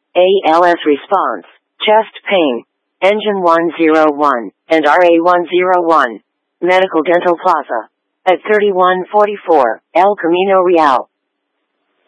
ALS response, chest pain, Engine 101, and RA 101, Medical Dental Plaza, at 3144 El Camino Real.